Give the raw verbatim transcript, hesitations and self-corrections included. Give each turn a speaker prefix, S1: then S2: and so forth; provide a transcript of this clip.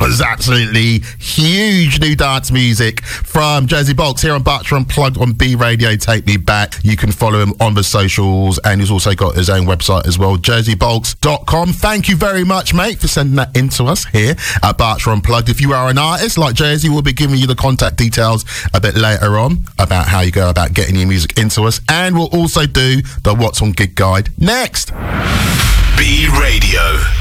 S1: was absolutely huge. New dance music from Jersey Bolts here on Bartra Unplugged on B Radio. Take Me Back. You can follow him on the socials, and he's also got his own website as well, jersey bolts dot com. Thank you very much, mate, for sending that in to us here at Bartra Unplugged. If you are an artist like Jersey, we'll be giving you the contact details a bit later on about how you go about getting your music into us, and we'll also do the What's on Gig guide next.
S2: B Radio.